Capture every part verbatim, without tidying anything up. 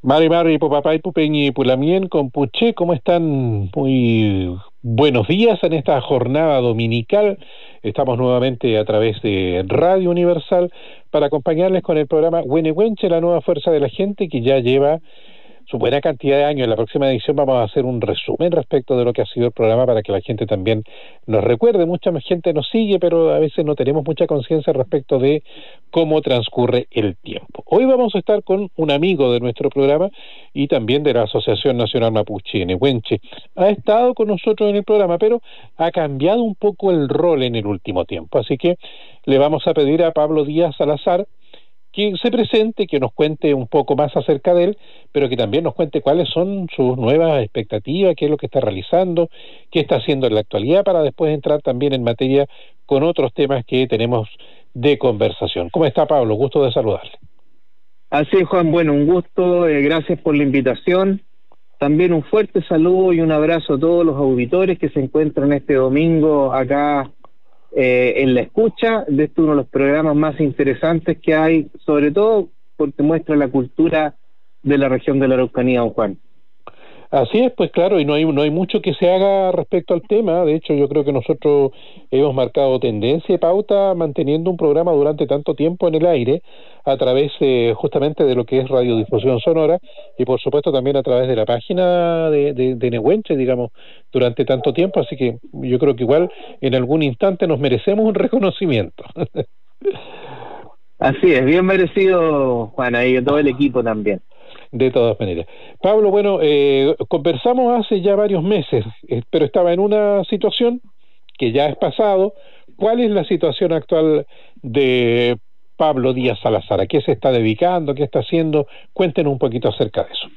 Mari Mari, Popapay, Pupeñi, Pulamien, Compuché, ¿cómo están? Muy buenos días en esta jornada dominical. Estamos nuevamente a través de Radio Universal para acompañarles con el programa Huenehuenche, la nueva fuerza de la gente, que ya lleva su buena cantidad de años. En la próxima edición vamos a hacer un resumen respecto de lo que ha sido el programa para que la gente también nos recuerde. Mucha más gente nos sigue, pero a veces no tenemos mucha conciencia respecto de cómo transcurre el tiempo. Hoy vamos a estar con un amigo de nuestro programa y también de la Asociación Nacional Mapuche, Nehuenche. Ha estado con nosotros en el programa, pero ha cambiado un poco el rol en el último tiempo. Así que le vamos a pedir a Pablo Díaz Salazar que se presente, que nos cuente un poco más acerca de él, pero que también nos cuente cuáles son sus nuevas expectativas, qué es lo que está realizando, qué está haciendo en la actualidad, para después entrar también en materia con otros temas que tenemos de conversación. ¿Cómo está, Pablo? Gusto de saludarle. Así es, Juan. Bueno, un gusto, eh, gracias por la invitación. También un fuerte saludo y un abrazo a todos los auditores que se encuentran este domingo acá Eh, en la escucha de este uno de los programas más interesantes que hay, sobre todo porque muestra la cultura de la región de la Araucanía, don Juan. Así es, pues claro, y no hay no hay mucho que se haga respecto al tema. De hecho, yo creo que nosotros hemos marcado tendencia y pauta manteniendo un programa durante tanto tiempo en el aire, a través eh, justamente de lo que es radiodifusión sonora, y por supuesto también a través de la página de, de, de Nehuenche, digamos, durante tanto tiempo. Así que yo creo que igual en algún instante nos merecemos un reconocimiento. Así es, bien merecido, Juan, y todo el equipo también. De todas maneras. Pablo, bueno, eh, conversamos hace ya varios meses, eh, pero estaba en una situación que ya es pasado. ¿Cuál es la situación actual de Pablo Díaz Salazar? ¿A qué se está dedicando? ¿Qué está haciendo? Cuéntenos un poquito acerca de eso.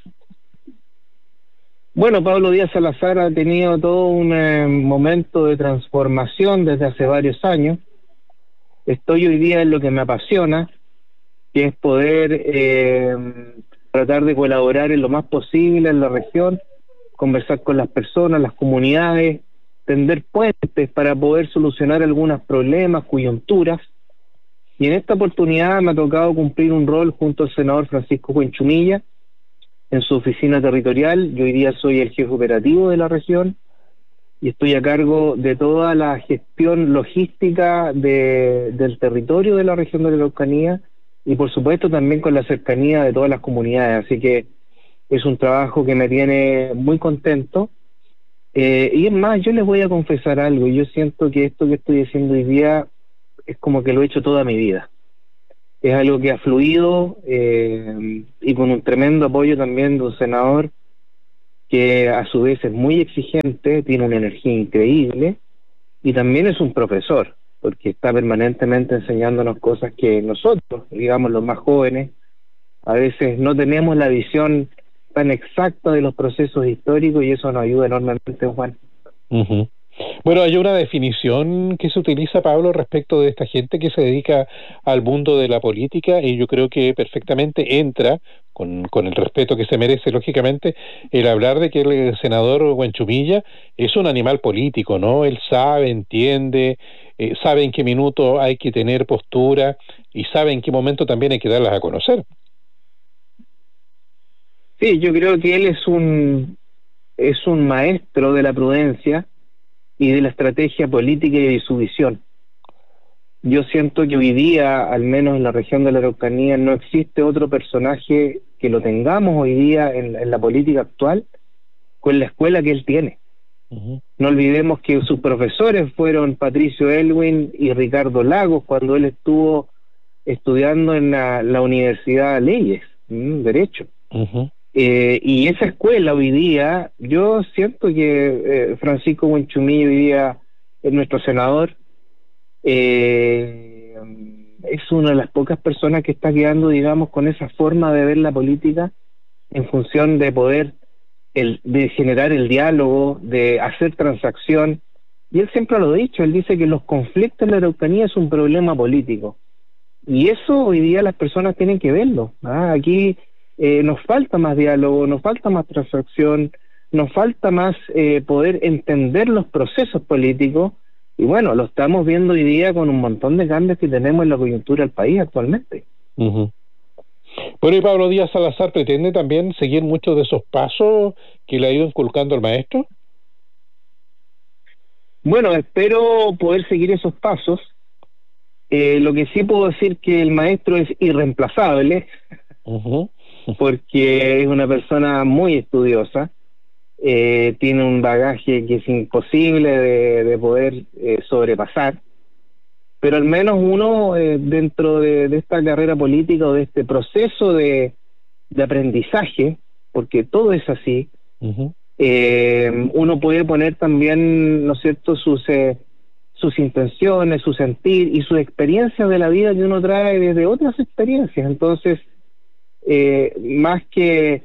Bueno, Pablo Díaz Salazar ha tenido todo un eh, momento de transformación desde hace varios años. Estoy hoy día en lo que me apasiona, que es poder eh, tratar de colaborar en lo más posible en la región, conversar con las personas, las comunidades, tender puentes para poder solucionar algunos problemas, coyunturas. Y en esta oportunidad me ha tocado cumplir un rol junto al senador Francisco Huenchumilla en su oficina territorial. Yo hoy día soy el jefe operativo de la región y estoy a cargo de toda la gestión logística de, del territorio de la región de la Araucanía, y por supuesto también con la cercanía de todas las comunidades. Así que es un trabajo que me tiene muy contento. Eh, y es más, yo les voy a confesar algo. Yo siento que esto que estoy haciendo hoy día es como que lo he hecho toda mi vida. Es algo que ha fluido eh, y con un tremendo apoyo también de un senador que a su vez es muy exigente, tiene una energía increíble y también es un profesor, porque está permanentemente enseñándonos cosas que nosotros, digamos los más jóvenes, a veces no tenemos la visión tan exacta de los procesos históricos, y eso nos ayuda enormemente, Juan. Uh-huh. Bueno, hay una definición que se utiliza, Pablo, respecto de esta gente que se dedica al mundo de la política, y yo creo que perfectamente entra, con, con el respeto que se merece, lógicamente, el hablar de que el senador Huenchumilla es un animal político, ¿no? Él sabe, entiende, eh, sabe en qué minuto hay que tener postura y sabe en qué momento también hay que darlas a conocer. Sí, yo creo que él es un es un maestro de la prudencia y de la estrategia política y de su visión. Yo siento que hoy día, al menos en la región de la Araucanía, no existe otro personaje que lo tengamos hoy día en, en la política actual con la escuela que él tiene. Uh-huh. No olvidemos que sus profesores fueron Patricio Elwin y Ricardo Lagos cuando él estuvo estudiando en la, la Universidad de Leyes, ¿m? Derecho. Uh-huh. Eh, y esa escuela hoy día, yo siento que eh, Francisco Huenchumilla hoy día es nuestro senador, eh, es una de las pocas personas que está quedando, digamos, con esa forma de ver la política en función de poder, el, de generar el diálogo, de hacer transacción, y él siempre lo ha dicho, él dice que los conflictos en la Araucanía es un problema político, y eso hoy día las personas tienen que verlo, ¿ah? Aquí Eh, nos falta más diálogo, nos falta más transacción, nos falta más eh, poder entender los procesos políticos, y bueno, lo estamos viendo hoy día con un montón de cambios que tenemos en la coyuntura del país actualmente. Uh-huh. Bueno, y Pablo Díaz Salazar pretende también seguir muchos de esos pasos que le ha ido inculcando el maestro. Bueno, espero poder seguir esos pasos. Eh, lo que sí puedo decir que el maestro es irreemplazable, Uh-huh. porque es una persona muy estudiosa, eh, tiene un bagaje que es imposible de, de poder eh, sobrepasar, pero al menos uno eh, dentro de, de esta carrera política o de este proceso de, de aprendizaje, porque todo es así, Uh-huh. eh, uno puede poner también, ¿no es cierto?, sus... Eh, sus intenciones, su sentir y sus experiencias de la vida que uno trae desde otras experiencias. Entonces, eh, más que,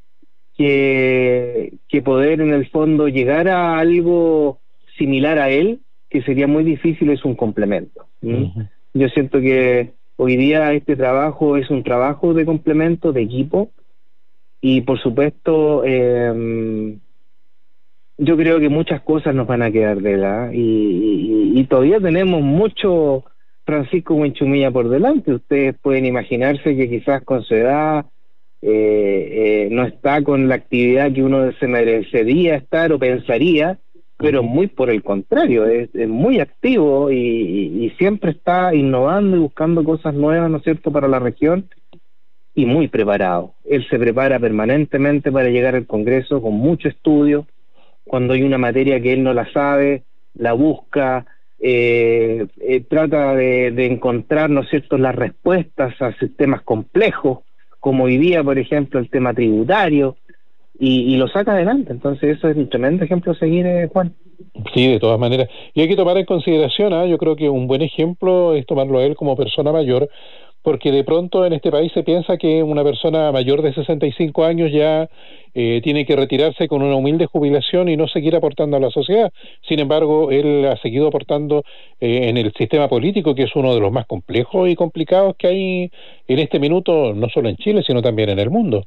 que que poder en el fondo llegar a algo similar a él, que sería muy difícil, es un complemento. ¿Mm? Uh-huh. Yo siento que hoy día este trabajo es un trabajo de complemento, de equipo, y por supuesto eh, yo creo que muchas cosas nos van a quedar de la y, y, y todavía tenemos mucho Francisco Buenchumilla por delante. Ustedes pueden imaginarse que quizás con su edad eh, eh, no está con la actividad que uno se merecería estar o pensaría, pero muy por el contrario, es, es muy activo y, y, y siempre está innovando y buscando cosas nuevas, ¿no es cierto?, para la región, y muy preparado. Él se prepara permanentemente para llegar al Congreso con mucho estudio. Cuando hay una materia que él no la sabe, la busca, eh, eh, trata de, de encontrar, ¿no es cierto?, las respuestas a sistemas complejos, como hoy día, por ejemplo, el tema tributario, y, y lo saca adelante. Entonces eso es un tremendo ejemplo a seguir, eh, Juan. Sí, de todas maneras. Y hay que tomar en consideración, ¿eh? Yo creo que un buen ejemplo es tomarlo a él como persona mayor, porque de pronto en este país se piensa que una persona mayor de sesenta y cinco años ya eh, tiene que retirarse con una humilde jubilación y no seguir aportando a la sociedad. Sin embargo, él ha seguido aportando eh, en el sistema político, que es uno de los más complejos y complicados que hay en este minuto, no solo en Chile, sino también en el mundo.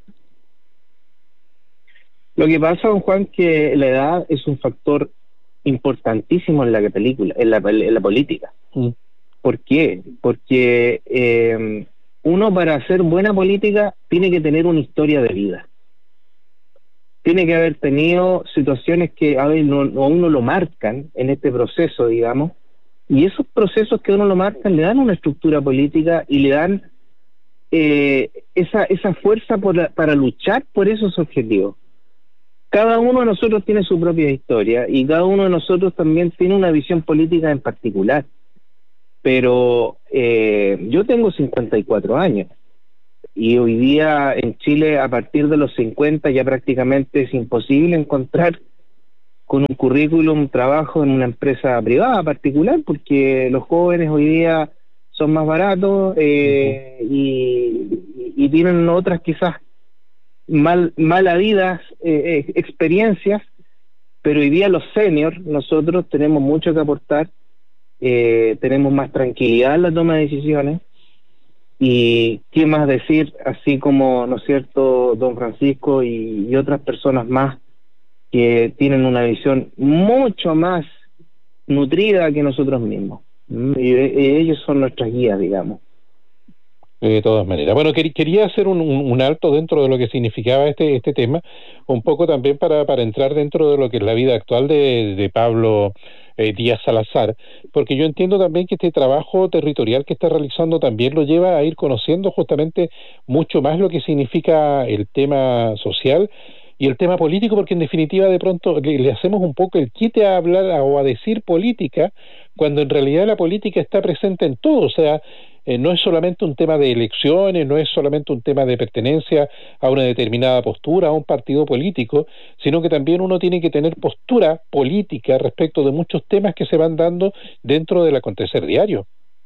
Lo que pasa, don Juan, que la edad es un factor importantísimo en la película, en la, en la política. Mm. ¿Por qué? Porque eh, uno, para hacer buena política, tiene que tener una historia de vida. Tiene que haber tenido situaciones que a, ver, no, a uno lo marcan en este proceso, digamos, y esos procesos que a uno lo marcan le dan una estructura política y le dan eh, esa, esa fuerza por, para luchar por esos objetivos. Cada uno de nosotros tiene su propia historia y cada uno de nosotros también tiene una visión política en particular. Pero eh, yo tengo cincuenta y cuatro años y hoy día en Chile, a partir de los cincuenta, ya prácticamente es imposible encontrar con un currículum trabajo en una empresa privada particular, porque los jóvenes hoy día son más baratos eh, uh-huh. y, y tienen otras quizás mal malavidas eh, eh, experiencias, pero hoy día los seniors, nosotros tenemos mucho que aportar. Eh, tenemos más tranquilidad en la toma de decisiones y qué más decir, así como, ¿no es cierto?, don Francisco y, y otras personas más que tienen una visión mucho más nutrida que nosotros mismos, y, y ellos son nuestras guías, digamos. De todas maneras. Bueno, quer, quería hacer un, un, un alto dentro de lo que significaba este este tema, un poco también para, para entrar dentro de lo que es la vida actual de, de Pablo eh, Díaz Salazar, porque yo entiendo también que este trabajo territorial que está realizando también lo lleva a ir conociendo justamente mucho más lo que significa el tema social y el tema político, porque en definitiva de pronto le, le hacemos un poco el quite a hablar a, o a decir política, cuando en realidad la política está presente en todo. O sea, Eh, no es solamente un tema de elecciones, no es solamente un tema de pertenencia a una determinada postura, a un partido político, sino que también uno tiene que tener postura política respecto de muchos temas que se van dando dentro del acontecer diario.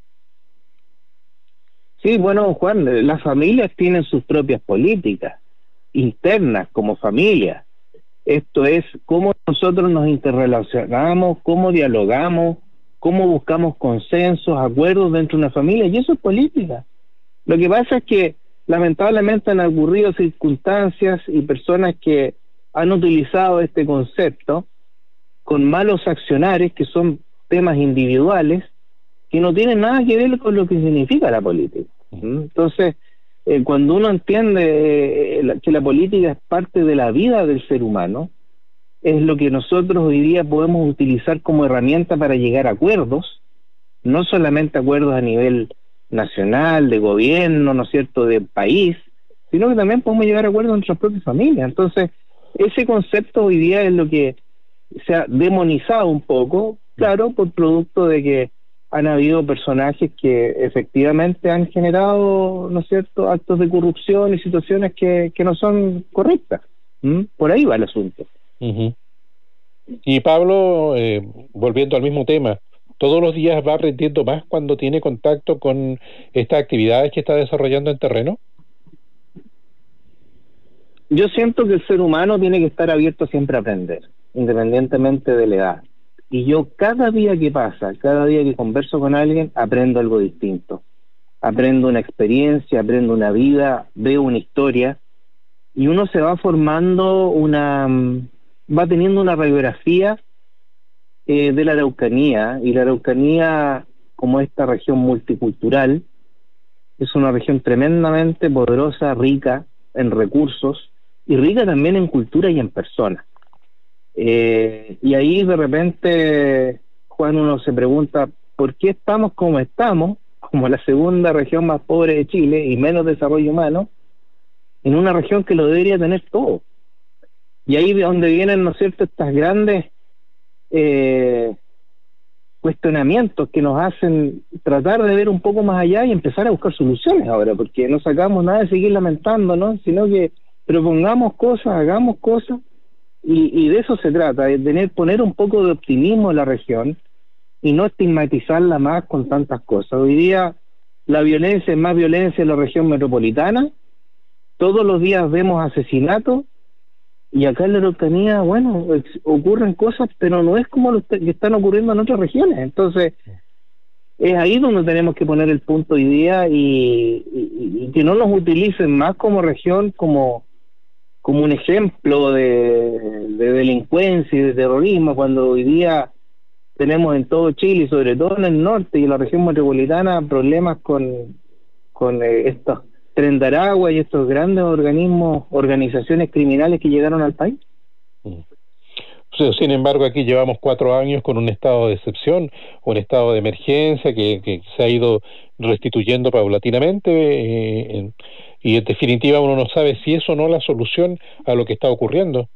Sí, bueno, Juan, las familias tienen sus propias políticas internas como familia. Esto es cómo nosotros nos interrelacionamos, cómo dialogamos, cómo buscamos consensos, acuerdos dentro de una familia, y eso es política. Lo que pasa es que lamentablemente han ocurrido circunstancias y personas que han utilizado este concepto con malos accionares, que son temas individuales, que no tienen nada que ver con lo que significa la política. Entonces, eh, cuando uno entiende eh, la, que la política es parte de la vida del ser humano, es lo que nosotros hoy día podemos utilizar como herramienta para llegar a acuerdos, no solamente acuerdos a nivel nacional, de gobierno, ¿no es cierto?, de país, sino que también podemos llegar a acuerdos en nuestras propias familias. Entonces, ese concepto hoy día es lo que se ha demonizado un poco, claro, por producto de que han habido personajes que efectivamente han generado, ¿no es cierto?, actos de corrupción y situaciones que, que no son correctas. ¿Mm? Por ahí va el asunto. Uh-huh. Y Pablo, eh, volviendo al mismo tema, ¿todos los días va aprendiendo más cuando tiene contacto con estas actividades que está desarrollando en terreno? Yo siento que el ser humano tiene que estar abierto siempre a aprender, independientemente de la edad. Y yo cada día que pasa, cada día que converso con alguien, aprendo algo distinto. Aprendo una experiencia, aprendo una vida, veo una historia, y uno se va formando una... va teniendo una radiografía eh, de la Araucanía, y la Araucanía, como esta región multicultural, es una región tremendamente poderosa, rica en recursos, y rica también en cultura y en personas. Eh, y ahí de repente, Juan, uno se pregunta, ¿por qué estamos como estamos, como la segunda región más pobre de Chile y menos desarrollo humano, en una región que lo debería tener todo? Y ahí de donde vienen, ¿no es cierto?, estas grandes eh, cuestionamientos que nos hacen tratar de ver un poco más allá y empezar a buscar soluciones ahora, porque no sacamos nada de seguir lamentándonos, sino que propongamos cosas, hagamos cosas, y, y de eso se trata, de tener, poner un poco de optimismo en la región y no estigmatizarla más con tantas cosas. Hoy día la violencia es más violencia en la región metropolitana, todos los días vemos asesinatos, y acá en la Araucanía, bueno, ex- ocurren cosas, pero no es como lo que están ocurriendo en otras regiones. Entonces, es ahí donde tenemos que poner el punto hoy día, y, y, y que no nos utilicen más como región, como, como un ejemplo de, de delincuencia y de terrorismo, cuando hoy día tenemos en todo Chile, y sobre todo en el norte y en la región metropolitana, problemas con, con eh, estos Tren de Aragua y estos grandes organismos, organizaciones criminales que llegaron al país. Sin embargo, aquí llevamos cuatro años con un estado de excepción, un estado de emergencia que, que se ha ido restituyendo paulatinamente, eh, y en definitiva uno no sabe si es o no la solución a lo que está ocurriendo.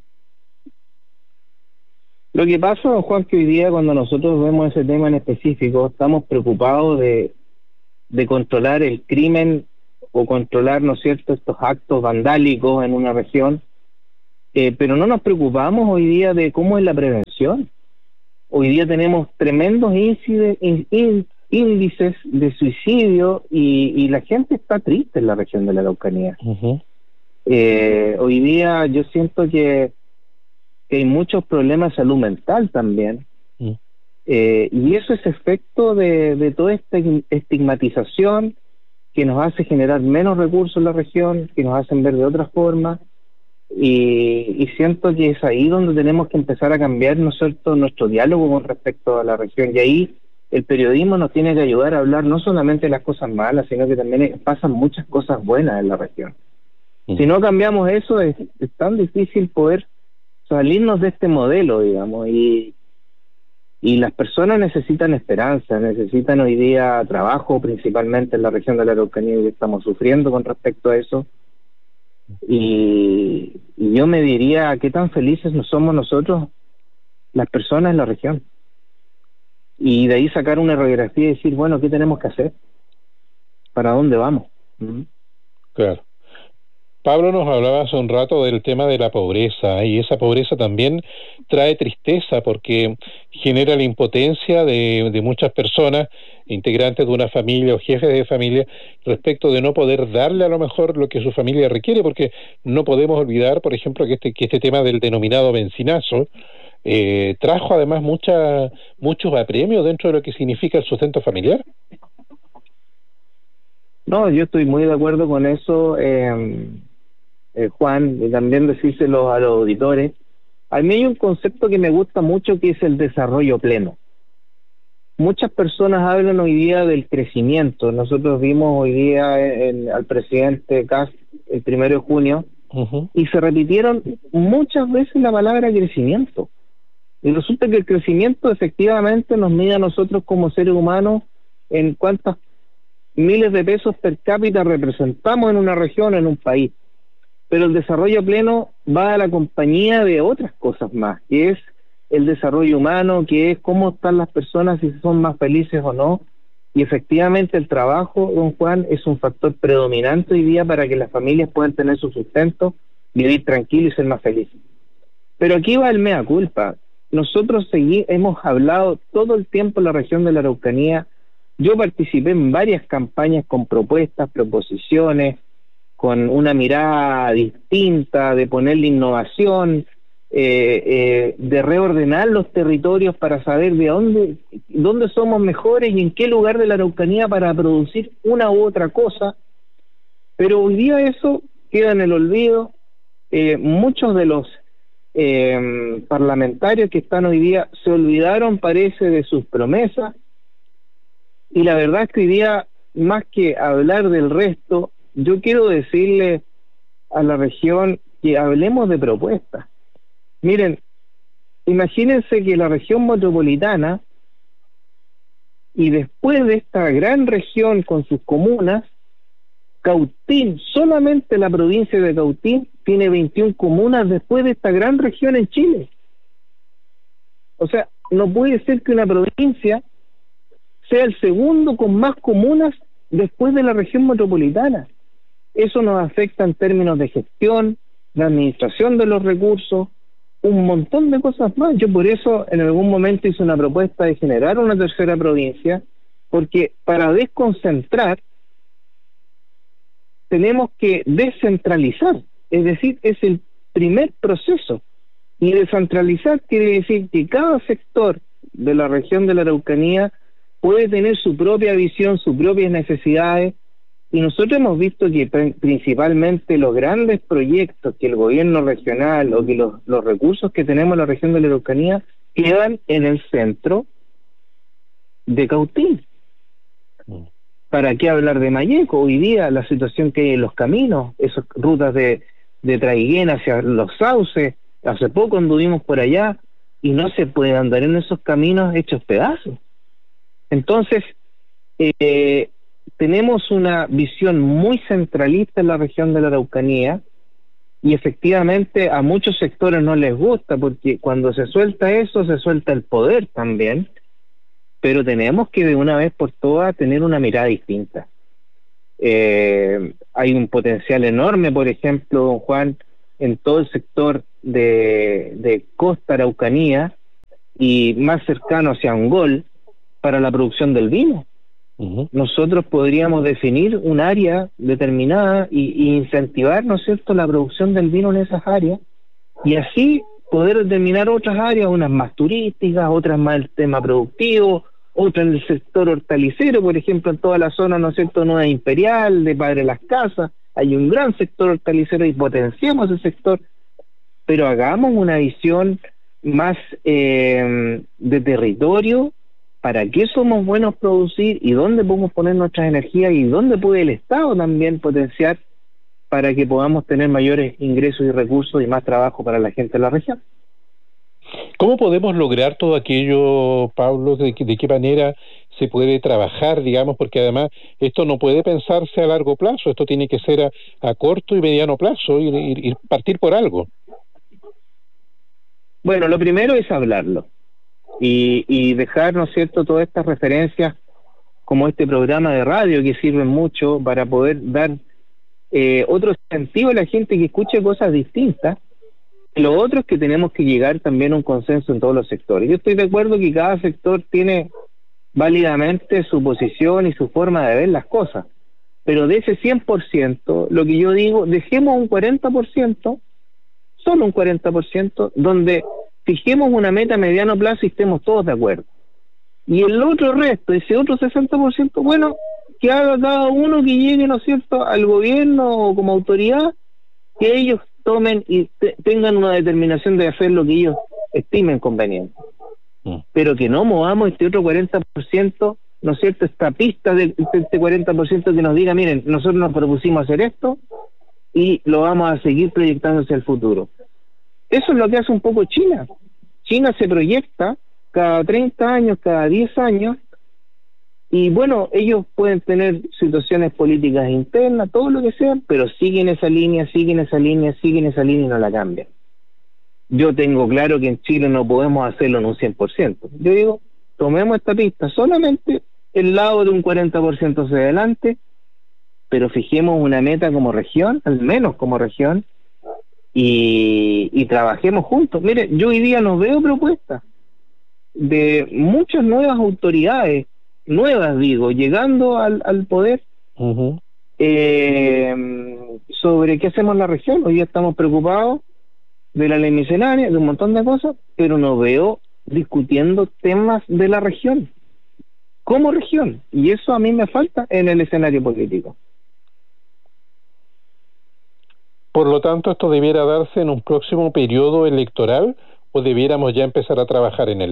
Lo que pasa, don Juan, que hoy día cuando nosotros vemos ese tema en específico, estamos preocupados de, de controlar el crimen o controlar, ¿no es cierto?, estos actos vandálicos en una región, eh, pero no nos preocupamos hoy día de cómo es la prevención. Hoy día tenemos tremendos índices, índices de suicidio, y, y la gente está triste en la región de la Araucanía. Uh-huh. Eh, hoy día yo siento que, que hay muchos problemas de salud mental también, uh-huh. eh, y eso es efecto de, de toda esta estigmatización que nos hace generar menos recursos en la región, que nos hacen ver de otra forma, y, y siento que es ahí donde tenemos que empezar a cambiar, ¿no es cierto?, nuestro diálogo con respecto a la región, y ahí el periodismo nos tiene que ayudar a hablar no solamente de las cosas malas, sino que también pasan muchas cosas buenas en la región. Mm. Si no cambiamos eso, es, es tan difícil poder salirnos de este modelo, digamos, y Y las personas necesitan esperanza, necesitan hoy día trabajo, principalmente en la región de la Araucanía, que estamos sufriendo con respecto a eso. Y, y yo me diría, ¿qué tan felices no somos nosotros, las personas en la región? Y de ahí sacar una radiografía y decir, bueno, ¿qué tenemos que hacer? ¿Para dónde vamos? ¿Mm? Claro. Pablo nos hablaba hace un rato del tema de la pobreza, y esa pobreza también trae tristeza porque genera la impotencia de, de muchas personas, integrantes de una familia o jefes de familia, respecto de no poder darle a lo mejor lo que su familia requiere, porque no podemos olvidar, por ejemplo, que este, que este tema del denominado bencinazo eh, trajo además mucha, muchos apremios dentro de lo que significa el sustento familiar. No, yo estoy muy de acuerdo con eso, eh, eh, Juan, y también decírselo a los auditores. A mí hay un concepto que me gusta mucho, que es el desarrollo pleno. muchas personas hablan hoy día del crecimiento. Nosotros vimos hoy día en, al presidente Kast el primero de junio, uh-huh. y se repitieron muchas veces la palabra crecimiento. Y resulta que el crecimiento efectivamente nos mide a nosotros como seres humanos en cuántas miles de pesos per cápita representamos en una región, en un país. Pero el desarrollo pleno va a la compañía de otras cosas más, que es el desarrollo humano, que es cómo están las personas, si son más felices o no. Y efectivamente el trabajo, don Juan, es un factor predominante hoy día para que las familias puedan tener su sustento, vivir tranquilos y ser más felices. Pero aquí va el mea culpa. Nosotros seguí, hemos hablado todo el tiempo en la región de la Araucanía. Yo participé en varias campañas con propuestas, proposiciones, con una mirada distinta, de ponerle innovación, eh, eh, de reordenar los territorios para saber de dónde, dónde somos mejores y en qué lugar de la Araucanía para producir una u otra cosa. Pero hoy día eso queda en el olvido. Eh, muchos de los eh, parlamentarios que están hoy día se olvidaron, parece, de sus promesas. Y la verdad es que hoy día, más que hablar del resto, yo quiero decirle a la región que hablemos de propuestas. Miren, imagínense que la región metropolitana, y después de esta gran región con sus comunas, Cautín, solamente la provincia de Cautín tiene veintiuna comunas después de esta gran región en Chile. O sea, no puede ser que una provincia sea el segundo con más comunas después de la región metropolitana. Eso nos afecta en términos de gestión, de administración de los recursos, un montón de cosas más. Yo por eso en algún momento hice una propuesta de generar una tercera provincia, porque para desconcentrar tenemos que descentralizar, es decir, es el primer proceso. Y descentralizar quiere decir que cada sector de la región de la Araucanía puede tener su propia visión, sus propias necesidades, y nosotros hemos visto que principalmente los grandes proyectos que el gobierno regional o que los, los recursos que tenemos en la región de la Araucanía quedan en el centro de Cautín. ¿Para qué hablar de Malleco? Hoy día la situación que hay en los caminos, esas rutas de, de Traiguén hacia los sauces, hace poco anduvimos por allá y no se puede andar en esos caminos hechos pedazos. Entonces, eh, tenemos una visión muy centralista en la región de la Araucanía y efectivamente a muchos sectores no les gusta, porque cuando se suelta eso, se suelta el poder también, pero tenemos que de una vez por todas tener una mirada distinta. Eh, hay un potencial enorme, por ejemplo, don Juan, en todo el sector de, de Costa Araucanía y más cercano hacia Angol, para la producción del vino. Uh-huh. Nosotros podríamos definir un área determinada y, y incentivar, ¿no es cierto?, la producción del vino en esas áreas, y así poder determinar otras áreas, unas más turísticas, otras más el tema productivo, otras en el sector hortalicero, por ejemplo, en toda la zona, ¿no es cierto?, Nueva Imperial, de Padre Las Casas, hay un gran sector hortalicero y potenciamos ese sector, pero hagamos una visión más eh, de territorio. ¿Para qué somos buenos producir y dónde podemos poner nuestras energías y dónde puede el Estado también potenciar para que podamos tener mayores ingresos y recursos y más trabajo para la gente de la región? ¿Cómo podemos lograr todo aquello, Pablo? ¿De, de qué manera se puede trabajar, digamos? Porque además esto no puede pensarse a largo plazo, esto tiene que ser a, a corto y mediano plazo y, y, y partir por algo. Bueno, lo primero es hablarlo. Y, y dejar, ¿no es cierto?, todas estas referencias como este programa de radio que sirven mucho para poder dar eh, otro sentido a la gente que escuche cosas distintas. Lo otro es que tenemos que llegar también a un consenso en todos los sectores. Yo estoy de acuerdo que cada sector tiene válidamente su posición y su forma de ver las cosas, pero de ese cien por ciento, lo que yo digo, dejemos un cuarenta por ciento, solo un cuarenta por ciento, donde fijemos una meta a mediano plazo y estemos todos de acuerdo. Y el otro resto, ese otro sesenta por ciento, bueno, que haga cada uno que llegue, ¿no es cierto?, al gobierno o como autoridad, que ellos tomen y te, tengan una determinación de hacer lo que ellos estimen conveniente. mm. pero que no movamos este otro cuarenta por ciento, ¿no es cierto?, esta pista de este cuarenta por ciento que nos diga, miren, nosotros nos propusimos hacer esto y lo vamos a seguir proyectando hacia el futuro. Eso es lo que hace un poco China. China se proyecta cada treinta años, cada diez años, y bueno, ellos pueden tener situaciones políticas internas, todo lo que sea, pero siguen esa línea, siguen esa línea, siguen esa línea y no la cambian. Yo tengo claro que en Chile no podemos hacerlo en un cien por ciento. Yo digo, tomemos esta pista, solamente el lado de un cuarenta por ciento hacia adelante, pero fijemos una meta como región, al menos como región, y, y trabajemos juntos. Mire, yo hoy día no veo propuestas de muchas nuevas autoridades, nuevas digo, llegando al, al poder, uh-huh. eh, sobre qué hacemos en la región. Hoy día estamos preocupados de la ley miscelánea, de un montón de cosas, pero no veo discutiendo temas de la región, como región, y eso a mí me falta en el escenario político. Por lo tanto, ¿esto debiera darse en un próximo periodo electoral o debiéramos ya empezar a trabajar en él?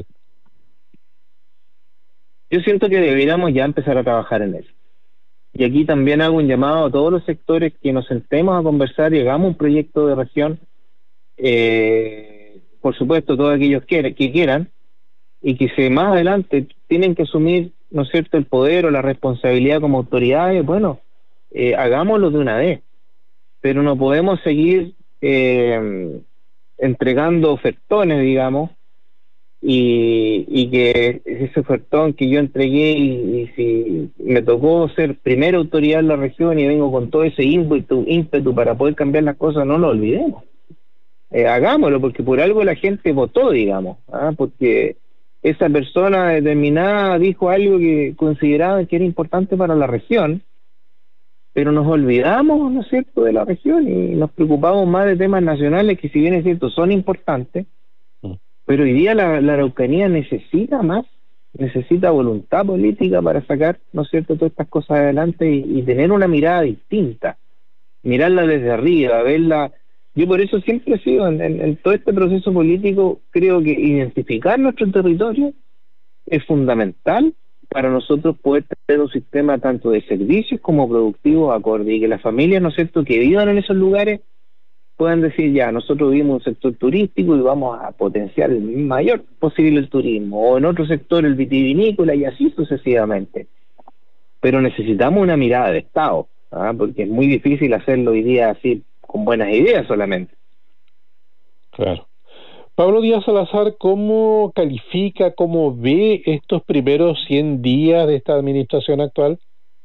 Yo siento que deberíamos ya empezar a trabajar en él. Y aquí también hago un llamado a todos los sectores que nos sentemos a conversar y hagamos un proyecto de región, eh, por supuesto todos aquellos que, que quieran, y que se más adelante tienen que asumir, ¿no es cierto?, el poder o la responsabilidad como autoridades. Bueno, eh, hagámoslo de una vez, pero no podemos seguir eh, entregando ofertones, digamos, y, y que ese ofertón que yo entregué y, y si me tocó ser primera autoridad en la región y vengo con todo ese ímpetu, ímpetu para poder cambiar las cosas, no lo olvidemos. Eh, hagámoslo, porque por algo la gente votó, digamos, ¿ah? Porque esa persona determinada dijo algo que consideraba que era importante para la región, pero nos olvidamos, ¿no es cierto?, de la región y nos preocupamos más de temas nacionales que, si bien es cierto, son importantes, mm. pero hoy día la, la Araucanía necesita más, necesita voluntad política para sacar, ¿no es cierto?, todas estas cosas adelante y, y tener una mirada distinta, mirarla desde arriba, verla. Yo por eso siempre he sido, en, en, en todo este proceso político, creo que identificar nuestro territorio es fundamental para nosotros poder tener un sistema tanto de servicios como productivos acorde, y que las familias, ¿no es cierto?, que vivan en esos lugares puedan decir, ya, nosotros vivimos en un sector turístico y vamos a potenciar el mayor posible el turismo, o en otro sector el vitivinícola, y así sucesivamente. Pero necesitamos una mirada de Estado, ¿ah? Porque es muy difícil hacerlo hoy día así con buenas ideas solamente. Claro. Pablo Díaz Salazar, ¿cómo califica, cómo ve estos primeros cien días de esta administración actual?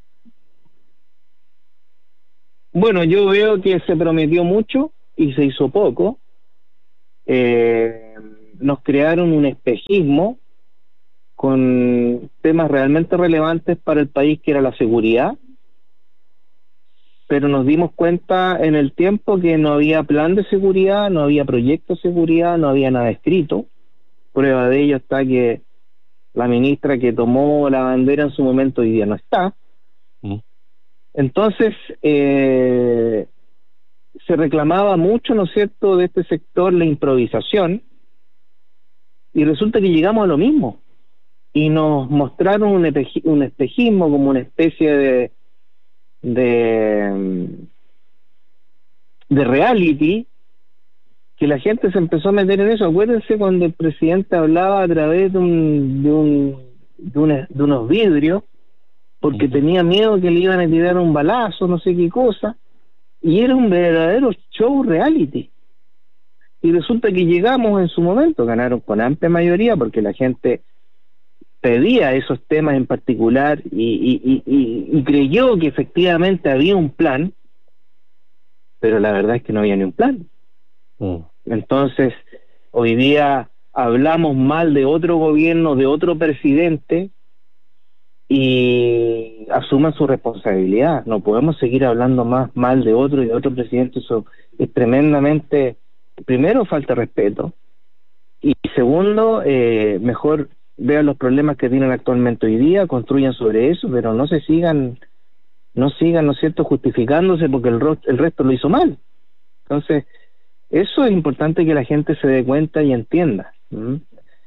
Bueno, yo veo que se prometió mucho y se hizo poco. Eh, nos crearon un espejismo con temas realmente relevantes para el país, que era la seguridad, pero nos dimos cuenta en el tiempo que no había plan de seguridad, no había proyecto de seguridad, no había nada escrito. Prueba de ello está que la ministra que tomó la bandera en su momento hoy día no está. Mm. Entonces, eh, se reclamaba mucho, ¿no es cierto?, de este sector la improvisación, y resulta que llegamos a lo mismo. Y nos mostraron un, espeji- un espejismo como una especie de de de reality, que la gente se empezó a meter en eso. Acuérdense cuando el presidente hablaba a través de un de un de, una, de unos vidrios, porque uh-huh. tenía miedo que le iban a tirar un balazo, no sé qué cosa, y era un verdadero show reality. Y resulta que llegamos en su momento, ganaron con amplia mayoría, porque la gente pedía esos temas en particular y, y, y, y creyó que efectivamente había un plan, pero la verdad es que no había ni un plan. Mm. Entonces, hoy día hablamos mal de otro gobierno, de otro presidente, y asuman su responsabilidad. No podemos seguir hablando más mal de otro y de otro presidente. Eso es tremendamente, primero, falta de respeto, y segundo, eh, mejor vean los problemas que tienen actualmente hoy día, construyan sobre eso, pero no se sigan, no sigan, ¿no es cierto?, justificándose porque el, ro- el resto lo hizo mal. Entonces, eso es importante que la gente se dé cuenta y entienda. ¿Mm?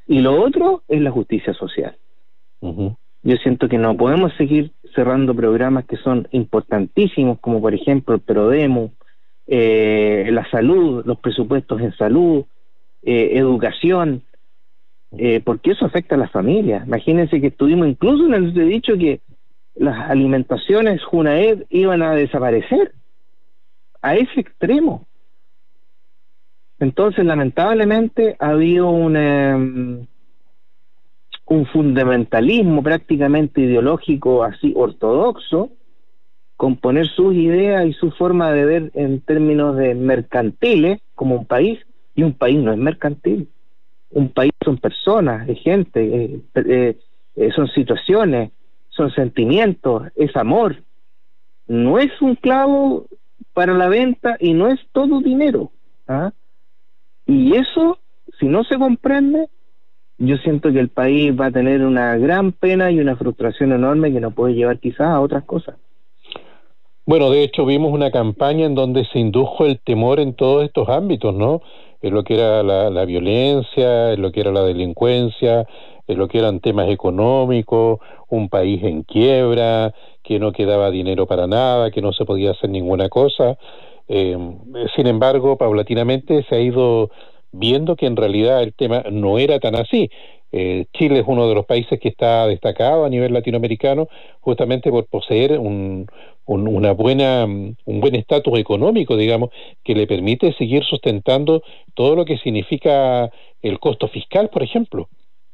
Y lo otro es la justicia social. Uh-huh. Yo siento que no podemos seguir cerrando programas que son importantísimos, como por ejemplo el Prodemo, eh, la salud, los presupuestos en salud, eh, educación, eh, porque eso afecta a las familias. Imagínense que estuvimos incluso en el dicho que las alimentaciones Junaed iban a desaparecer, a ese extremo. Entonces, lamentablemente, ha habido un, um, un fundamentalismo prácticamente ideológico así ortodoxo, con poner sus ideas y su forma de ver en términos de mercantiles como un país, y un país no es mercantil. Un país son personas, es gente, eh, eh, eh, son situaciones, son sentimientos, es amor. No es un clavo para la venta y no es todo dinero. ¿Ah? Y eso, si no se comprende, yo siento que el país va a tener una gran pena y una frustración enorme que nos puede llevar quizás a otras cosas. Bueno, de hecho vimos una campaña en donde se indujo el temor en todos estos ámbitos, ¿no? En lo que era la, la violencia, en lo que era la delincuencia, en lo que eran temas económicos, un país en quiebra, que no quedaba dinero para nada, que no se podía hacer ninguna cosa. Eh, sin embargo, paulatinamente se ha ido viendo que en realidad el tema no era tan así. Eh, Chile es uno de los países que está destacado a nivel latinoamericano justamente por poseer un, un, una buena, un buen estatus económico, digamos, que le permite seguir sustentando todo lo que significa el costo fiscal, por ejemplo.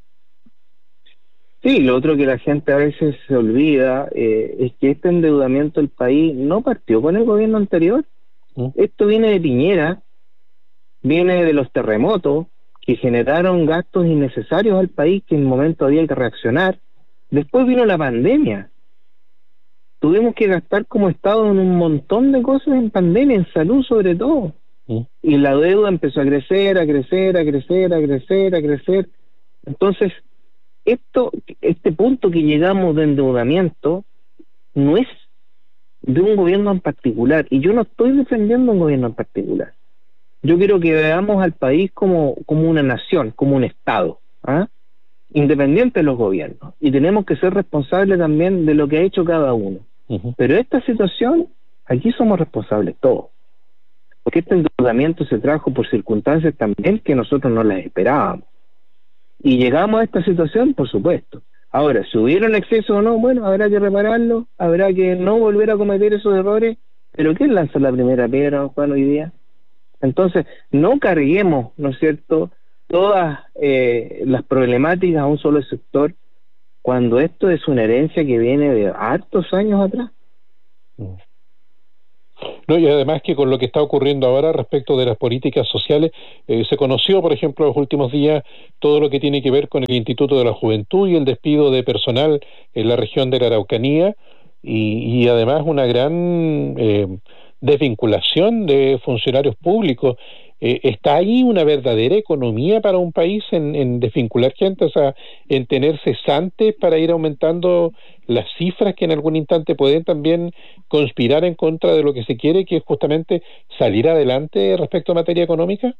Sí, lo otro que la gente a veces se olvida eh, es que este endeudamiento del país no partió con el gobierno anterior. ¿Mm? Esto viene de Piñera, viene de los terremotos que generaron gastos innecesarios al país, que en un momento había que reaccionar. Después vino la pandemia. Tuvimos que gastar como Estado en un montón de cosas en pandemia, en salud sobre todo. ¿Mm? Y la deuda empezó a crecer, a crecer, a crecer, a crecer, a crecer. Entonces, esto, este punto que llegamos de endeudamiento no es de un gobierno en particular, y yo no estoy defendiendo un gobierno en particular. Yo quiero que veamos al país como, como una nación, como un Estado, ¿ah? Independiente de los gobiernos, y tenemos que ser responsables también de lo que ha hecho cada uno. Uh-huh. Pero esta situación, aquí somos responsables todos, porque este endeudamiento se trajo por circunstancias también que nosotros no las esperábamos, y llegamos a esta situación, por supuesto. Ahora, si hubieron exceso o no, bueno, habrá que repararlo, habrá que no volver a cometer esos errores, pero ¿quién lanza la primera piedra, Juan, hoy día? Entonces, no carguemos, ¿no es cierto?, todas eh, las problemáticas a un solo sector, cuando esto es una herencia que viene de hartos años atrás. No, y además que con lo que está ocurriendo ahora respecto de las políticas sociales, eh, se conoció, por ejemplo, en los últimos días todo lo que tiene que ver con el Instituto de la Juventud y el despido de personal en la región de la Araucanía, y, y además una gran eh, desvinculación de funcionarios públicos. Eh, ¿Está ahí una verdadera economía para un país en, en desvincular gente, o sea, en tener cesantes para ir aumentando las cifras que en algún instante pueden también conspirar en contra de lo que se quiere, que es justamente salir adelante respecto a materia económica?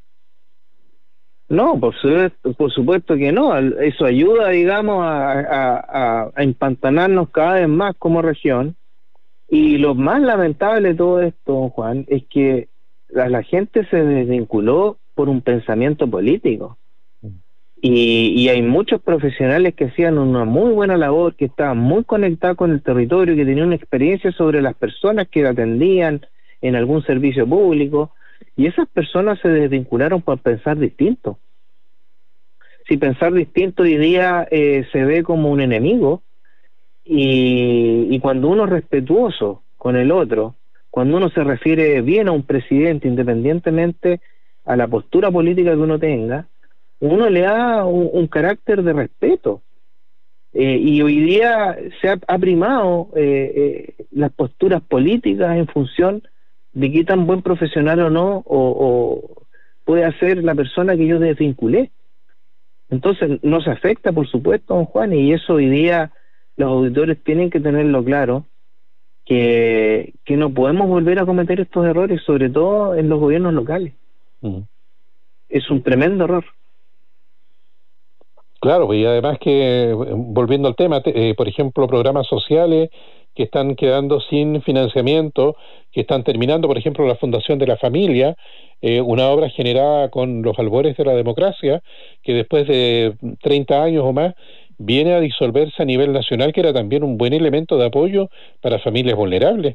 No, por supuesto, por supuesto que no. Eso ayuda, digamos, a, a, a empantanarnos cada vez más como región. Y lo más lamentable de todo esto, Juan, es que la, la gente se desvinculó por un pensamiento político. Y, y hay muchos profesionales que hacían una muy buena labor, que estaban muy conectados con el territorio, que tenían una experiencia sobre las personas que atendían en algún servicio público, y esas personas se desvincularon por pensar distinto. Si pensar distinto hoy día eh, se ve como un enemigo, y, y cuando uno es respetuoso con el otro, cuando uno se refiere bien a un presidente, independientemente a la postura política que uno tenga, uno le da un, un carácter de respeto. Eh, y hoy día se ha, ha primado eh, eh, las posturas políticas en función de qué tan buen profesional o no o, o puede ser la persona que yo desvinculé. Entonces nos afecta, por supuesto, don Juan, y eso hoy día los auditores tienen que tenerlo claro, que, que no podemos volver a cometer estos errores, sobre todo en los gobiernos locales. Uh-huh. Es un tremendo error. Claro, y además que, volviendo al tema, te- eh, por ejemplo, programas sociales que están quedando sin financiamiento, que están terminando, por ejemplo, la Fundación de la Familia, eh, una obra generada con los albores de la democracia, que después de treinta años o más viene a disolverse a nivel nacional, que era también un buen elemento de apoyo para familias vulnerables.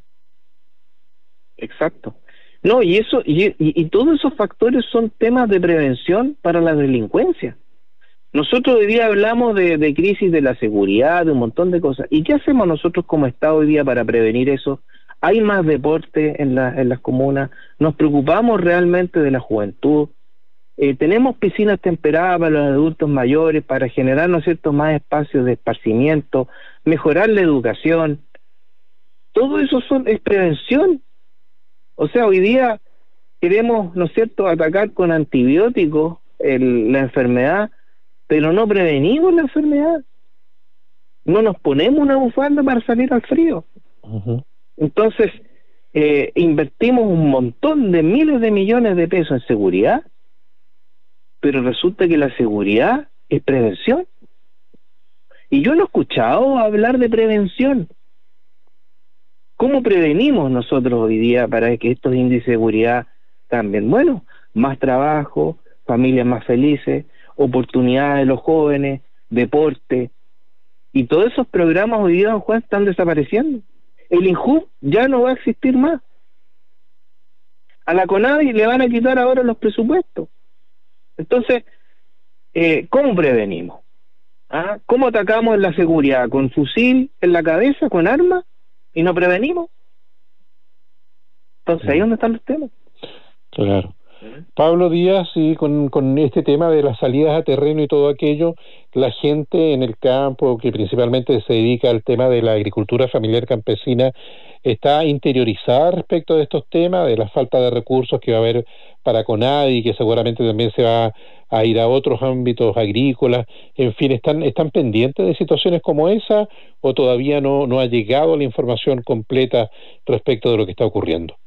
Exacto. No, y eso, y, y, y todos esos factores son temas de prevención para la delincuencia. Nosotros hoy día hablamos de, de crisis de la seguridad, de un montón de cosas. ¿Y qué hacemos nosotros como Estado hoy día para prevenir eso? ¿Hay más deporte en, la, en las comunas? ¿Nos preocupamos realmente de la juventud? Eh, ¿Tenemos piscinas temperadas para los adultos mayores para generar, ¿no es cierto?, más espacios de esparcimiento, mejorar la educación? Todo eso son, es prevención. O sea, hoy día queremos, ¿no es cierto?, atacar con antibióticos el, la enfermedad, pero no prevenimos la enfermedad. No nos ponemos una bufanda para salir al frío. Ujú. Entonces, eh, invertimos un montón de miles de millones de pesos en seguridad, pero resulta que la seguridad es prevención. Y yo no he escuchado hablar de prevención. ¿Cómo prevenimos nosotros hoy día para que estos índices de seguridad cambien? Bueno, más trabajo, familias más felices, oportunidades de los jóvenes, deporte, y todos esos programas hoy día, don Juan, están desapareciendo. El INJUV ya no va a existir más. A la CONADI le van a quitar ahora los presupuestos. Entonces, eh, ¿cómo prevenimos? ¿Ah? ¿Cómo atacamos la seguridad? ¿Con fusil en la cabeza, con armas, y no prevenimos? Entonces, ahí es donde están los temas. Claro. Pablo Díaz, y con, con este tema de las salidas a terreno y todo aquello, la gente en el campo, que principalmente se dedica al tema de la agricultura familiar campesina, está interiorizada respecto de estos temas, de la falta de recursos que va a haber para CONADI, que seguramente también se va a ir a otros ámbitos agrícolas, en fin, ¿están, están pendientes de situaciones como esa o todavía no, no ha llegado la información completa respecto de lo que está ocurriendo?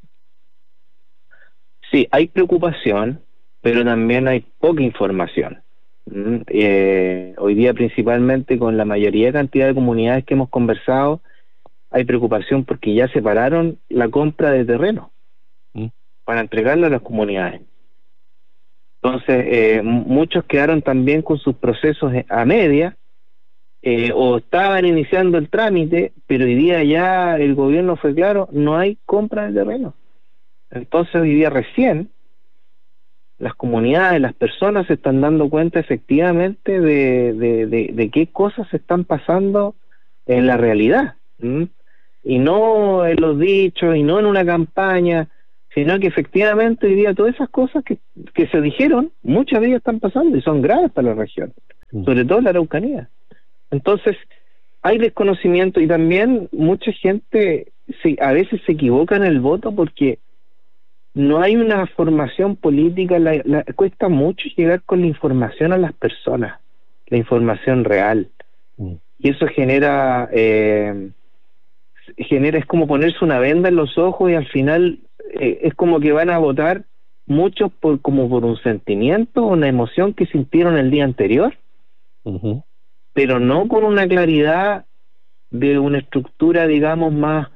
Sí, hay preocupación, pero también hay poca información. ¿Mm? Eh, hoy día, principalmente con la mayoría de cantidad de comunidades que hemos conversado, hay preocupación porque ya separaron la compra de terreno ¿Mm? para entregarlo a las comunidades. Entonces, eh, muchos quedaron también con sus procesos a media, eh, o estaban iniciando el trámite, pero hoy día ya el gobierno fue claro, no hay compra de terreno. Entonces hoy día recién las comunidades, las personas se están dando cuenta efectivamente de, de, de, de qué cosas están pasando en la realidad, ¿m? Y no en los dichos, y no en una campaña, sino que efectivamente hoy día todas esas cosas que, que se dijeron, muchas de ellas están pasando y son graves para la región, Mm. sobre todo la Araucanía. Entonces hay desconocimiento y también mucha gente se, a veces se equivoca en el voto porque no hay una formación política, la, la, cuesta mucho llegar con la información a las personas, la información real. Mm. Y eso genera, eh, genera, es como ponerse una venda en los ojos y al final eh, es como que van a votar muchos por, como por un sentimiento, una emoción que sintieron el día anterior, Uh-huh. pero no con una claridad de una estructura, digamos, más...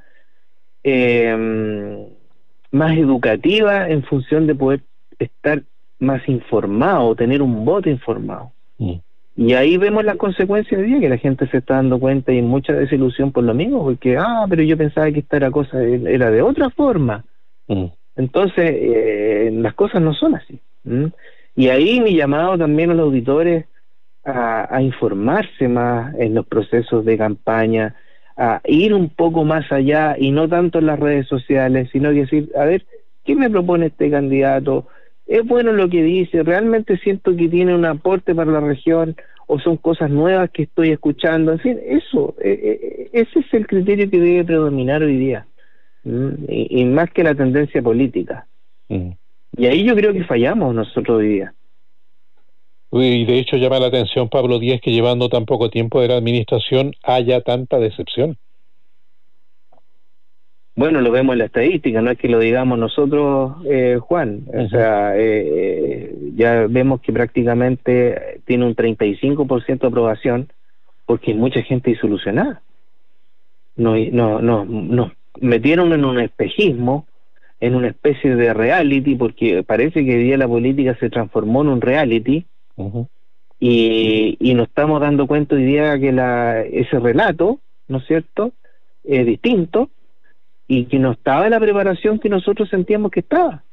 Eh, más educativa en función de poder estar más informado, tener un voto informado. Mm. Y ahí vemos las consecuencias de día, que la gente se está dando cuenta y mucha desilusión por lo mismo, porque, ah, pero yo pensaba que esta era cosa, era de otra forma. Mm. Entonces, eh, las cosas no son así. ¿Mm? Y ahí mi llamado también a los auditores a, a informarse más en los procesos de campaña, a ir un poco más allá y no tanto en las redes sociales, sino que decir, a ver, ¿qué me propone este candidato? ¿Es bueno lo que dice? ¿Realmente siento que tiene un aporte para la región? ¿O son cosas nuevas que estoy escuchando? En fin, eso, eh, eh, ese es el criterio que debe predominar hoy día, ¿Mm? y, y más que la tendencia política. Mm. Y ahí yo creo que fallamos nosotros hoy día. Y de hecho llama la atención, Pablo Díaz, que llevando tan poco tiempo de la administración haya tanta decepción. Bueno, lo vemos en la estadística, no es que lo digamos nosotros, eh, Juan. O sea, eh, ya vemos que prácticamente tiene un treinta y cinco por ciento de aprobación porque hay mucha gente disolucionada. No, no, no, nos metieron en un espejismo, en una especie de reality, porque parece que hoy día la política se transformó en un reality. Uh-huh. y, y nos estamos dando cuenta hoy día que la, ese relato, ¿no es cierto?, es distinto, y que no estaba la preparación que nosotros sentíamos que estaba.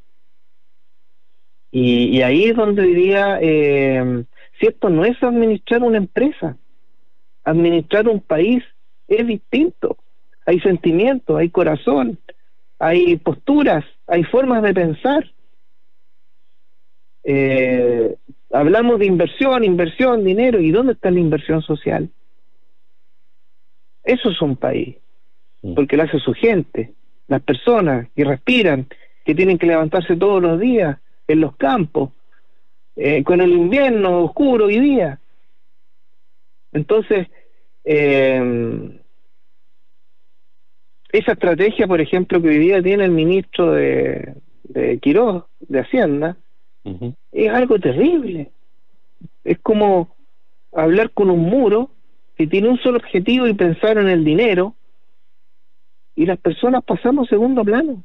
Y, y ahí es donde diría, eh, si esto no es administrar una empresa, administrar un país es distinto. Hay sentimientos, hay corazón, hay posturas, hay formas de pensar. Eh, hablamos de inversión, inversión, dinero, ¿y dónde está la inversión social? Eso es un país, porque lo hace su gente, las personas que respiran, que tienen que levantarse todos los días en los campos, eh, con el invierno oscuro hoy día. Entonces, eh, esa estrategia, por ejemplo, que hoy día tiene el ministro de, de Quiroz, de Hacienda, uh-huh. es algo terrible. Es como hablar con un muro que tiene un solo objetivo y pensar en el dinero, y las personas pasamos a segundo plano.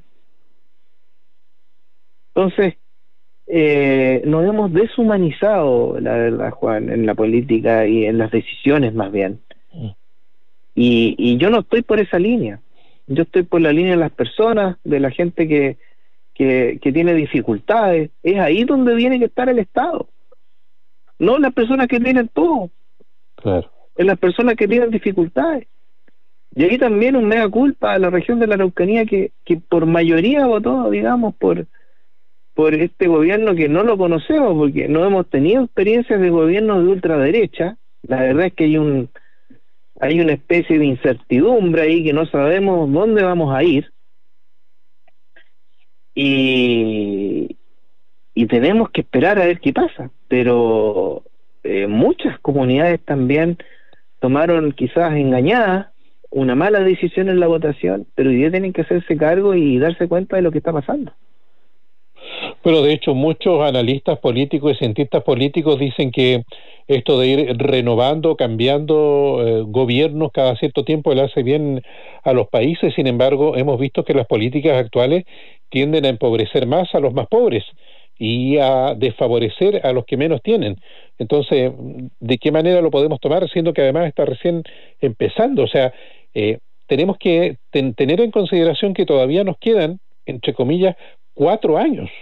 Entonces, eh, nos hemos deshumanizado, la verdad, Juan, en la política y en las decisiones más bien. Uh-huh. Y, y yo no estoy por esa línea. Yo estoy por la línea de las personas, de la gente que, que, que tiene dificultades. Es ahí donde tiene que estar el Estado. No las personas que tienen todo. Claro. Es las personas que tienen dificultades. Y ahí también un mea culpa a la región de la Araucanía que, que por mayoría votó, digamos, por, por este gobierno que no lo conocemos, porque no hemos tenido experiencias de gobierno de ultraderecha. La verdad es que hay un... hay una especie de incertidumbre ahí que no sabemos dónde vamos a ir, y, y tenemos que esperar a ver qué pasa, pero eh, muchas comunidades también tomaron, quizás engañadas, una mala decisión en la votación, pero hoy día tienen que hacerse cargo y darse cuenta de lo que está pasando. Pero de hecho muchos analistas políticos y cientistas políticos dicen que esto de ir renovando, cambiando eh, gobiernos cada cierto tiempo le hace bien a los países. Sin embargo, hemos visto que las políticas actuales tienden a empobrecer más a los más pobres y a desfavorecer a los que menos tienen. Entonces, ¿de qué manera lo podemos tomar, siendo que además está recién empezando? O sea, eh, tenemos que ten- tener en consideración que todavía nos quedan, entre comillas, cuatro años.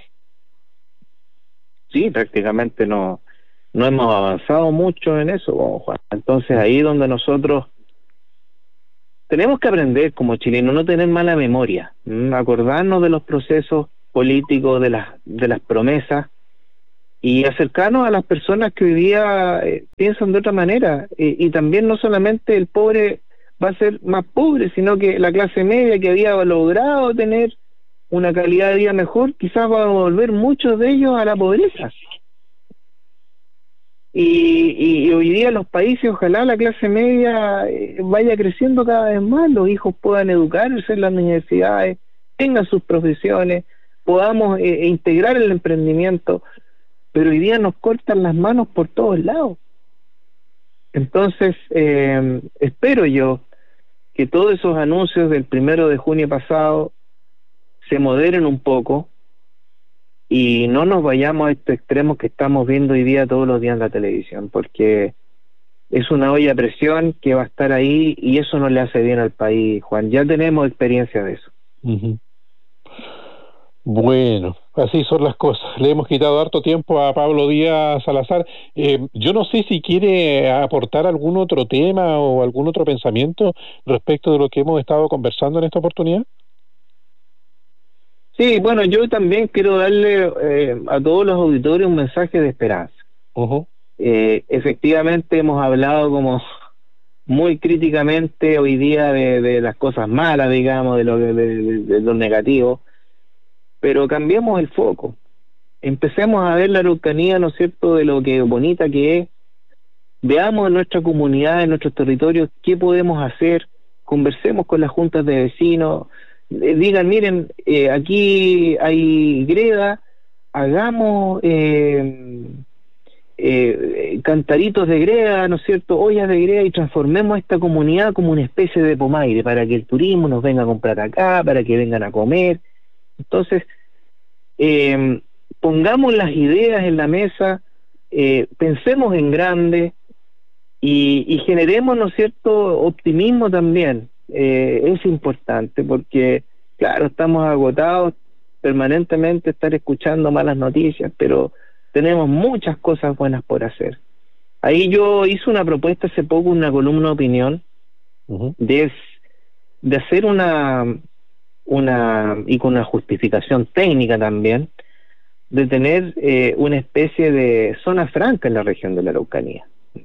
Sí, prácticamente no, no hemos avanzado mucho en eso, Juan. Entonces ahí donde nosotros tenemos que aprender como chilenos, no tener mala memoria, ¿m? acordarnos de los procesos políticos, de las de las promesas, y acercarnos a las personas que hoy día eh, piensan de otra manera, y, y también no solamente el pobre va a ser más pobre, sino que la clase media que había logrado tener una calidad de vida mejor, quizás va a volver muchos de ellos a la pobreza. Y, y, y hoy día los países, ojalá la clase media eh, vaya creciendo cada vez más, los hijos puedan educarse en las universidades, tengan sus profesiones, podamos eh, integrar el emprendimiento, pero hoy día nos cortan las manos por todos lados. Entonces, eh, espero yo que todos esos anuncios del primero de junio pasado se moderen un poco y no nos vayamos a estos extremos que estamos viendo hoy día todos los días en la televisión, porque es una olla a presión que va a estar ahí y eso no le hace bien al país, Juan. Ya tenemos experiencia de eso. Uh-huh. Bueno, así son las cosas. Le hemos quitado harto tiempo a Pablo Díaz Salazar. Eh, yo no sé si quiere aportar algún otro tema o algún otro pensamiento respecto de lo que hemos estado conversando en esta oportunidad. Sí, bueno, yo también quiero darle eh, a todos los auditores un mensaje de esperanza. Uh-huh. Eh, efectivamente hemos hablado como muy críticamente hoy día de, de las cosas malas, digamos, de lo, de, de, de lo negativo, pero cambiemos el foco. Empecemos a ver la Araucanía, ¿no es cierto?, de lo que bonita que es. Veamos en nuestra comunidad, en nuestros territorios, qué podemos hacer. Conversemos con las juntas de vecinos, eh, digan, miren, eh, aquí hay greda, hagamos eh, eh, cantaritos de greda, ¿no es cierto?, ollas de greda, y transformemos esta comunidad como una especie de Pomaire, para que el turismo nos venga a comprar acá, para que vengan a comer. Entonces, eh, pongamos las ideas en la mesa, eh, pensemos en grande y, y generemos, ¿no es cierto?, optimismo también. Eh, es importante porque, claro, estamos agotados permanentemente estar escuchando malas noticias, pero tenemos muchas cosas buenas por hacer. Ahí yo hice una propuesta hace poco, una columna de opinión, uh-huh. de, de hacer una, una, y con una justificación técnica también, de tener eh, una especie de zona franca en la región de la Araucanía.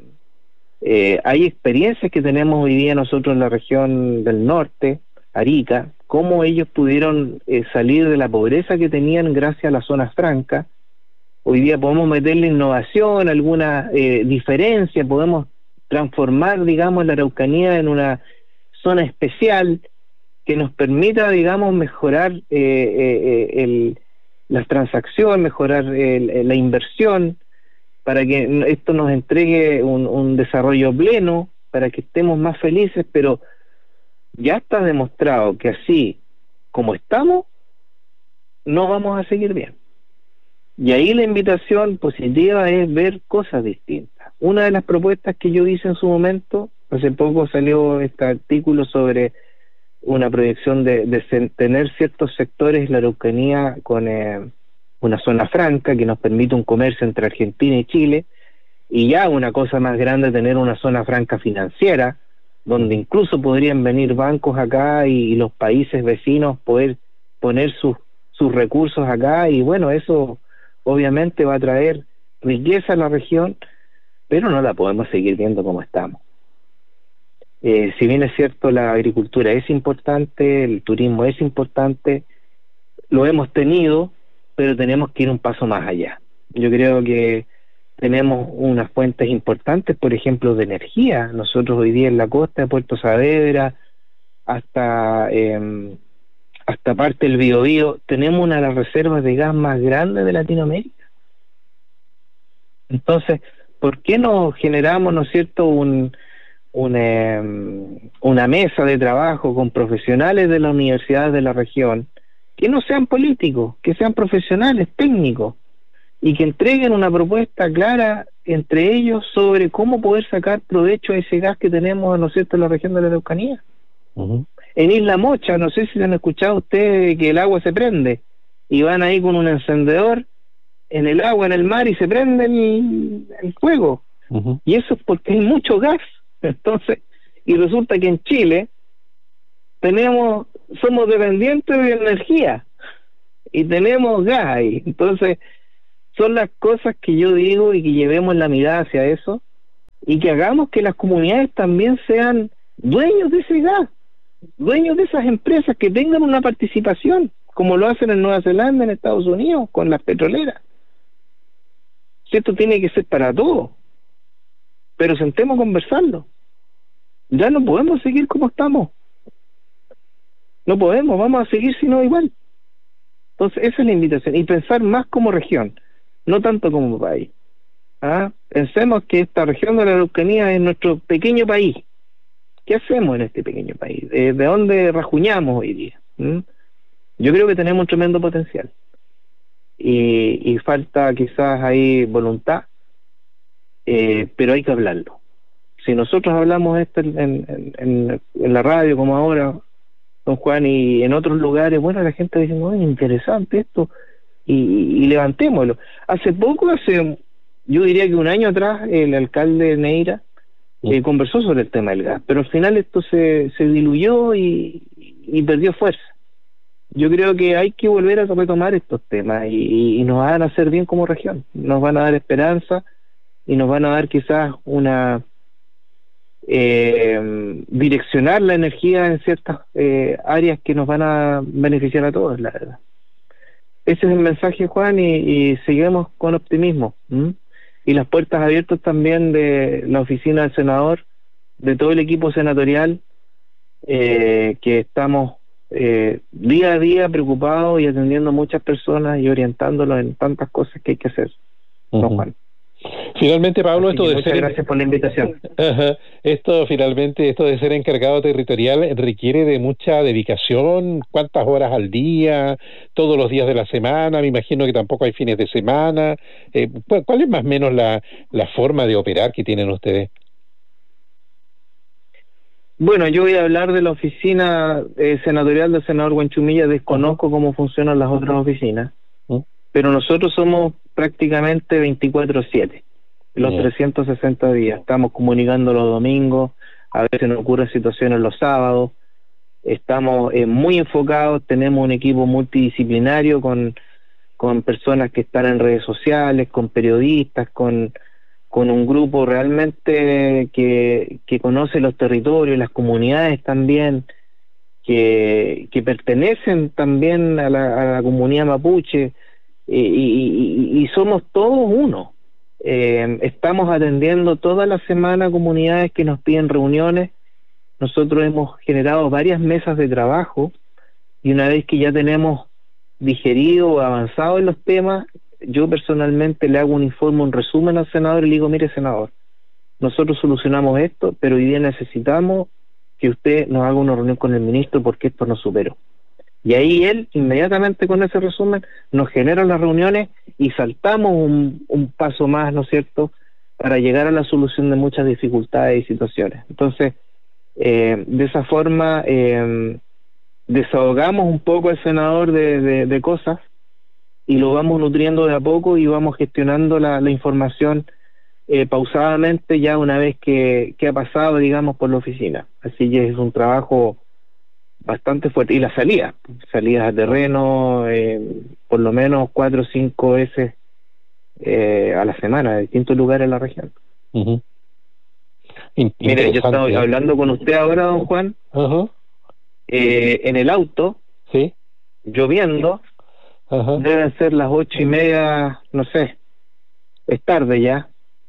Eh, hay experiencias que tenemos hoy día nosotros en la región del norte, Arica, cómo ellos pudieron eh, salir de la pobreza que tenían gracias a la zona franca. Hoy día podemos meterle innovación, alguna eh, diferencia, podemos transformar, digamos, la Araucanía en una zona especial que nos permita, digamos, mejorar eh, eh, el, las transacciones, mejorar el, la inversión, para que esto nos entregue un, un desarrollo pleno, para que estemos más felices, pero ya está demostrado que así como estamos, no vamos a seguir bien. Y ahí la invitación positiva es ver cosas distintas. Una de las propuestas que yo hice en su momento, hace poco salió este artículo sobre una proyección de, de tener ciertos sectores de la Araucanía con eh, una zona franca que nos permite un comercio entre Argentina y Chile, y ya una cosa más grande, tener una zona franca financiera, donde incluso podrían venir bancos acá y, y los países vecinos poder poner sus, sus recursos acá, y bueno, eso obviamente va a traer riqueza a la región, pero no la podemos seguir viendo como estamos. Eh, si bien es cierto, la agricultura es importante, el turismo es importante, lo hemos tenido, pero tenemos que ir un paso más allá. Yo creo que tenemos unas fuentes importantes, por ejemplo, de energía. Nosotros hoy día en la costa de Puerto Saavedra, hasta eh, hasta parte del Biobío, tenemos una de las reservas de gas más grandes de Latinoamérica. Entonces, ¿por qué no generamos, ¿no es cierto?, un, un, eh, una mesa de trabajo con profesionales de las universidades de la región, que no sean políticos, que sean profesionales, técnicos, y que entreguen una propuesta clara entre ellos sobre cómo poder sacar provecho a ese gas que tenemos, ¿no es cierto?, en la región de la Araucanía? Uh-huh. En Isla Mocha, no sé si han escuchado ustedes que el agua se prende, y van ahí con un encendedor en el agua, en el mar, y se prende el, el fuego. Uh-huh. Y eso es porque hay mucho gas. Entonces, y resulta que en Chile tenemos, somos dependientes de energía, y tenemos gas ahí. Entonces, son las cosas que yo digo, y que llevemos la mirada hacia eso, y que hagamos que las comunidades también sean dueños de ese gas, dueños de esas empresas, que tengan una participación, como lo hacen en Nueva Zelanda, en Estados Unidos, con las petroleras. Si esto tiene que ser para todos, pero sentemos a conversarlo. Ya no podemos seguir como estamos. No podemos, vamos a seguir sino igual. Entonces, esa es la invitación, y pensar más como región, no tanto como país. ¿Ah? Pensemos que esta región de la Araucanía es nuestro pequeño país. ¿Qué hacemos en este pequeño país? ¿De, de dónde rajuñamos hoy día? ¿Mm? Yo creo que tenemos un tremendo potencial. Y, y falta quizás ahí voluntad, eh, pero hay que hablarlo. Si nosotros hablamos esto en, en, en, en la radio como ahora, don Juan, y en otros lugares, bueno, la gente dice, no, es interesante esto, y, y, y levantémoslo. Hace poco, hace, yo diría que un año atrás, el alcalde de Neira eh, conversó sobre el tema del gas, pero al final esto se, se diluyó y, y perdió fuerza. Yo creo que hay que volver a retomar estos temas, y, y nos van a hacer bien como región, nos van a dar esperanza, y nos van a dar quizás una... Eh, direccionar la energía en ciertas eh, áreas que nos van a beneficiar a todos, la verdad. Ese es el mensaje, Juan, y, y seguimos con optimismo. ¿Mm? Y las puertas abiertas también de la oficina del senador, de todo el equipo senatorial, eh, que estamos eh, día a día preocupados y atendiendo a muchas personas y orientándolos en tantas cosas que hay que hacer, don Uh-huh. Juan. Finalmente, Pablo, Así esto que de muchas ser gracias por la invitación. Ajá. Esto finalmente, esto de ser encargado territorial requiere de mucha dedicación. ¿Cuántas horas al día? ¿Todos los días de la semana? Me imagino que tampoco hay fines de semana. Eh, ¿cuál, cuál es más o menos la, la forma de operar que tienen ustedes? Bueno, yo voy a hablar de la oficina eh, senatorial del senador Huanchumilla. Desconozco uh-huh. cómo funcionan las otras oficinas, uh-huh. pero nosotros somos prácticamente veinticuatro siete, los yeah. trescientos sesenta días. Estamos comunicando los domingos, a veces nos ocurren situaciones los sábados. Estamos eh, muy enfocados, tenemos un equipo multidisciplinario con, con personas que están en redes sociales, con periodistas, con... con un grupo realmente que, que conoce los territorios, las comunidades también, que, que pertenecen también a la, a la comunidad mapuche, y, y, y somos todos uno. Eh, estamos atendiendo toda la semana comunidades que nos piden reuniones. Nosotros hemos generado varias mesas de trabajo, y una vez que ya tenemos digerido o avanzado en los temas, yo personalmente le hago un informe, un resumen al senador y le digo, mire senador, nosotros solucionamos esto, pero hoy día necesitamos que usted nos haga una reunión con el ministro porque esto nos superó. Y ahí él, inmediatamente con ese resumen, nos genera las reuniones y saltamos un, un paso más, ¿no es cierto?, para llegar a la solución de muchas dificultades y situaciones. Entonces, eh, de esa forma, eh, desahogamos un poco al senador de, de, de cosas, y lo vamos nutriendo de a poco y vamos gestionando la, la información eh, pausadamente ya una vez que, que ha pasado, digamos, por la oficina. Así que es un trabajo bastante fuerte. Y la salida, salidas a terreno, eh, por lo menos cuatro o cinco veces eh, a la semana, de distintos lugares en la región. Uh-huh. Mire, yo estaba hablando con usted ahora, don Juan, uh-huh. eh, en el auto, sí, lloviendo. Ajá. Deben ser las ocho y media, no sé, es tarde ya,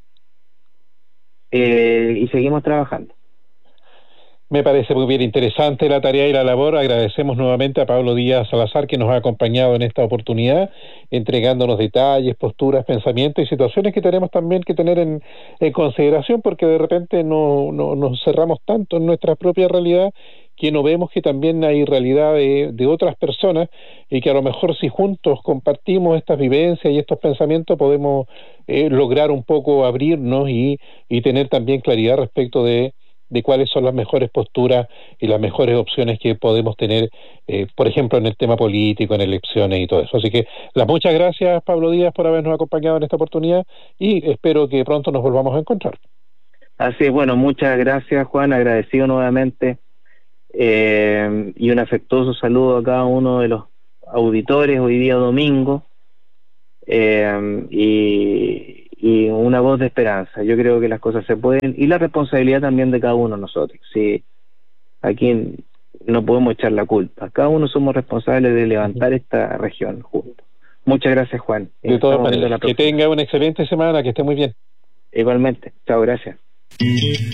eh, y seguimos trabajando. Me parece muy bien interesante la tarea y la labor. Agradecemos nuevamente a Pablo Díaz Salazar, que nos ha acompañado en esta oportunidad, entregándonos detalles, posturas, pensamientos y situaciones que tenemos también que tener en, en consideración, porque de repente no, no nos cerramos tanto en nuestra propia realidad que no vemos que también hay realidad de, de otras personas, y que a lo mejor si juntos compartimos estas vivencias y estos pensamientos podemos eh, lograr un poco abrirnos y, y tener también claridad respecto de de cuáles son las mejores posturas y las mejores opciones que podemos tener, eh, por ejemplo, en el tema político, en elecciones y todo eso. Así que las muchas gracias, Pablo Díaz, por habernos acompañado en esta oportunidad, y espero que pronto nos volvamos a encontrar. Así es, bueno, muchas gracias, Juan, agradecido nuevamente, eh, y un afectuoso saludo a cada uno de los auditores hoy día domingo, eh, y y una voz de esperanza. Yo creo que las cosas se pueden, y la responsabilidad también de cada uno de nosotros. Sí, aquí no podemos echar la culpa. Cada uno somos responsables de levantar esta región juntos. Muchas gracias, Juan. De todas maneras, que tenga una excelente semana, que esté muy bien. Igualmente. Chao, gracias.